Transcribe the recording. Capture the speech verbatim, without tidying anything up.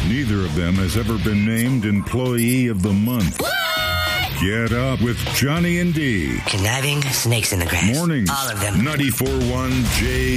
Neither of them has ever been named Employee of the Month. What? Get up with Johnny and D. Conniving snakes in the grass. Mornings. All of them. ninety-four point one J